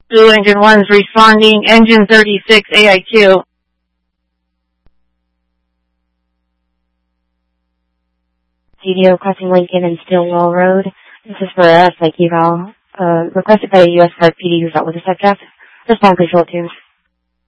Blue Engine 1 is responding. Engine 36, AI2. CDO crossing Lincoln and Stillwell Road. This is for a flight eval requested by the U.S. Guard PD who's out with the subject. Respond control teams.